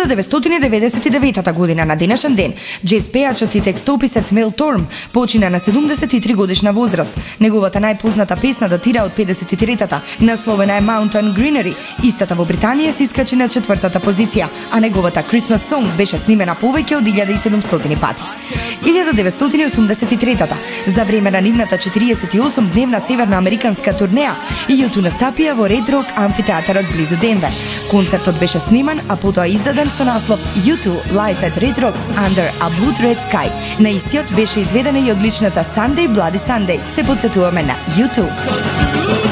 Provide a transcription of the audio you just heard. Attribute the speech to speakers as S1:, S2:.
S1: 1999 година на денешен ден, џез пејачот и текстописец Мел Торм почина на 73 годишна возраст. Неговата најпозната песна датира од 53-та, насловена е Mountain Greenery. Истата во Британија се искачи на 4-та позиција, а неговата Christmas Song беше снимена повеќе од 1700 пати. 1983-та, за време на нивната 48-дневна северноамериканска турнеја, U2 настапија во Ред Рок амфитеатарот близу Денвер. Концертот беше сниман, а потоа издаден со наслов U2 Live at Red Rocks Under a Blood Red Sky. На истиот беше изведена и одличната Sunday Bloody Sunday. Се потсетуваме на U2.